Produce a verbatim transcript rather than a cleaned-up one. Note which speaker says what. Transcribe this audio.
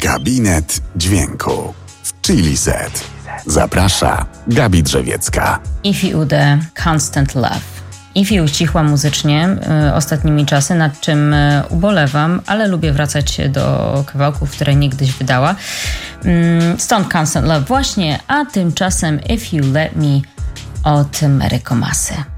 Speaker 1: Gabinet Dźwięku w Chili Set. Zaprasza Gabi Drzewiecka.
Speaker 2: Ify Ude, Constant Love. Ify ucichła muzycznie y, ostatnimi czasy, nad czym y, ubolewam, ale lubię wracać do kawałków, które niegdyś wydała. Y, stąd Constant Love właśnie, a tymczasem If You Let Me od Mary Komasy.